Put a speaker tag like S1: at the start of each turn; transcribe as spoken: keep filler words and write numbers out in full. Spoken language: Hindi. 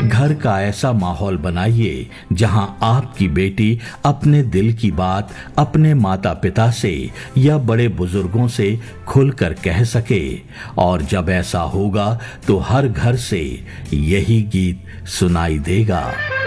S1: घर का ऐसा माहौल बनाइए जहां आपकी बेटी अपने दिल की बात अपने माता पिता से या बड़े बुजुर्गों से खुलकर कह सके। और जब ऐसा होगा तो हर घर से यही गीत सुनाई देगा।